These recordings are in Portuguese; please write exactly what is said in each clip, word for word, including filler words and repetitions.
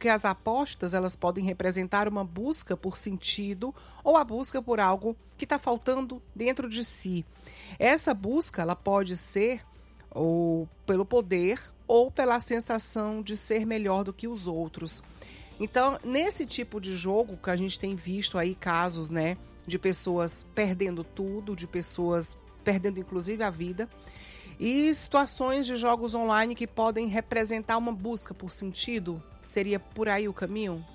porque as apostas elas podem representar uma busca por sentido ou a busca por algo que está faltando dentro de si. Essa busca ela pode ser ou pelo poder ou pela sensação de ser melhor do que os outros. Então, nesse tipo de jogo que a gente tem visto aí casos, né, de pessoas perdendo tudo, de pessoas perdendo inclusive a vida, e situações de jogos online que podem representar uma busca por sentido, seria por aí o caminho?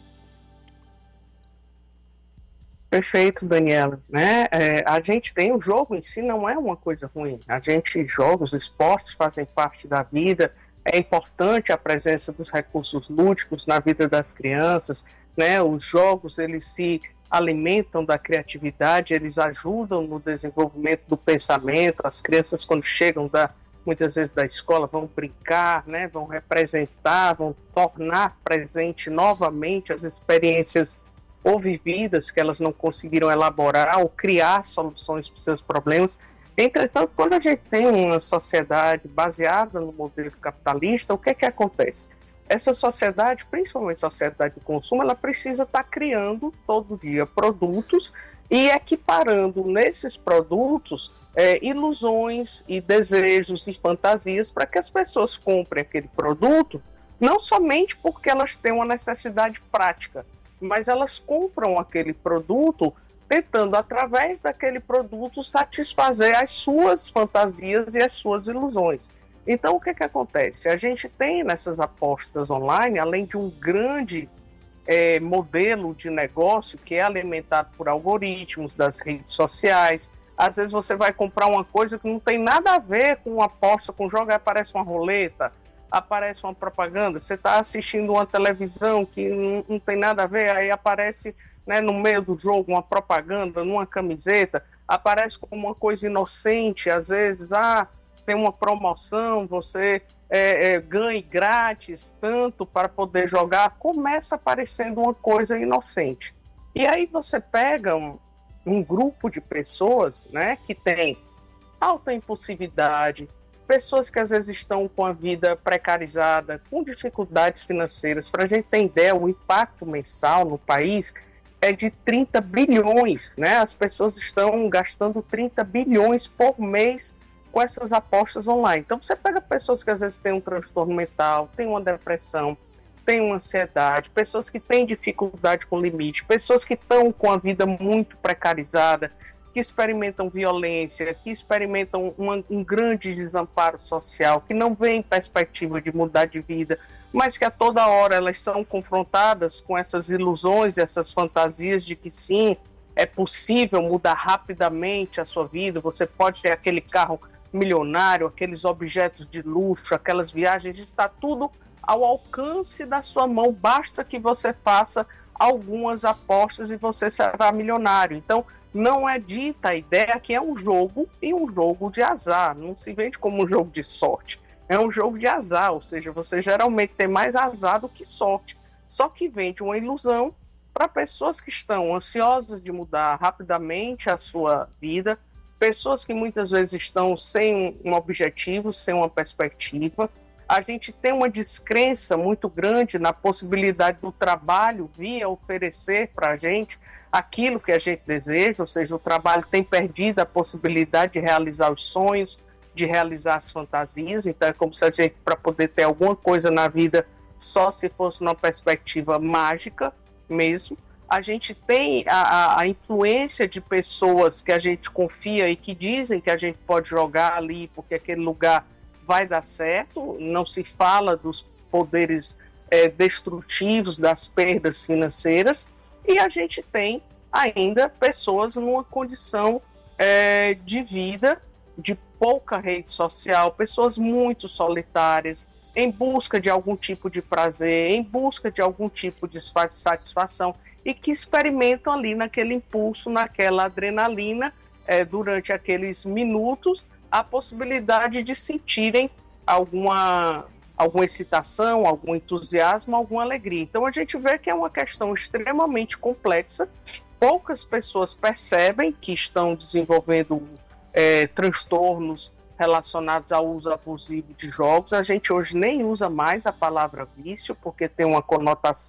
Perfeito, Daniela. Né? É, a gente tem o jogo em si, não é uma coisa ruim. A gente joga, os esportes fazem parte da vida, é importante a presença dos recursos lúdicos na vida das crianças, né? Os jogos, eles se alimentam da criatividade, eles ajudam no desenvolvimento do pensamento. As crianças, quando chegam da, muitas vezes da escola, vão brincar, né? Vão representar, vão tornar presente novamente as experiências ou vividas que elas não conseguiram elaborar ou criar soluções para os seus problemas. Entretanto, quando a gente tem uma sociedade baseada no modelo capitalista, o que é que acontece? Essa sociedade, principalmente a sociedade de consumo, ela precisa estar criando todo dia produtos e equiparando nesses produtos é, ilusões e desejos e fantasias para que as pessoas comprem aquele produto, não somente porque elas têm uma necessidade prática, mas elas compram aquele produto tentando, através daquele produto, satisfazer as suas fantasias e as suas ilusões. Então, o que que acontece? A gente tem nessas apostas online, além de um grande é, modelo de negócio que é alimentado por algoritmos das redes sociais. Às vezes você vai comprar uma coisa que não tem nada a ver com uma aposta, com jogo, aí aparece uma roleta, aparece uma propaganda, você está assistindo uma televisão que não, não tem nada a ver, aí aparece, né, no meio do jogo uma propaganda, numa camiseta, aparece como uma coisa inocente, às vezes, ah, tem uma promoção, você é, é, ganhe grátis tanto para poder jogar, começa aparecendo uma coisa inocente. E aí você pega um, um grupo de pessoas, né, que tem alta impulsividade, pessoas que às vezes estão com a vida precarizada, com dificuldades financeiras. Para a gente ter ideia, o impacto mensal no país é de trinta bilhões, né? As pessoas estão gastando trinta bilhões por mês com essas apostas online. Então você pega pessoas que às vezes têm um transtorno mental, têm uma depressão, têm uma ansiedade, pessoas que têm dificuldade com limite, pessoas que estão com a vida muito precarizada, que experimentam violência, que experimentam uma, um grande desamparo social, que não veem perspectiva de mudar de vida, mas que a toda hora elas são confrontadas com essas ilusões, essas fantasias de que sim, é possível mudar rapidamente a sua vida, você pode ter aquele carro milionário, aqueles objetos de luxo, aquelas viagens, está tudo ao alcance da sua mão, basta que você faça algumas apostas e você será milionário. Então, não é dita a ideia que é um jogo e um jogo de azar, não se vende como um jogo de sorte, é um jogo de azar, ou seja, você geralmente tem mais azar do que sorte, só que vende uma ilusão para pessoas que estão ansiosas de mudar rapidamente a sua vida, pessoas que muitas vezes estão sem um objetivo, sem uma perspectiva. A gente tem uma descrença muito grande na possibilidade do trabalho vir a oferecer para a gente aquilo que a gente deseja, ou seja, o trabalho tem perdido a possibilidade de realizar os sonhos, de realizar as fantasias. Então é como se a gente, para poder ter alguma coisa na vida, só se fosse numa perspectiva mágica mesmo. A gente tem a, a, a influência de pessoas que a gente confia e que dizem que a gente pode jogar ali porque aquele lugar vai dar certo. Não se fala dos poderes é, destrutivos, das perdas financeiras. E a gente tem ainda pessoas numa condição é, de vida, de pouca rede social, pessoas muito solitárias, em busca de algum tipo de prazer, em busca de algum tipo de satisfação, e que experimentam ali naquele impulso, naquela adrenalina, é, durante aqueles minutos, a possibilidade de sentirem alguma, alguma excitação, algum entusiasmo, alguma alegria. Então a gente vê que é uma questão extremamente complexa, poucas pessoas percebem que estão desenvolvendo é, transtornos relacionados ao uso abusivo de jogos. A gente hoje nem usa mais a palavra vício, porque tem uma conotação